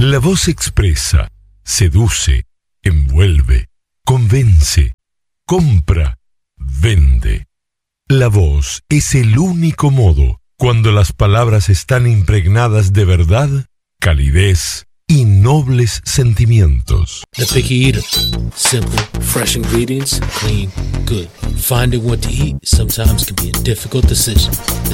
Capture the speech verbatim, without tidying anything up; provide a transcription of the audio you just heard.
La voz expresa, seduce, envuelve, convence, compra, vende. La voz es el único modo, cuando las palabras están impregnadas de verdad, calidez y nobles sentimientos. The Picky Eater. Simple, fresh ingredients, clean, good. Finding what to eat sometimes can be a difficult decision.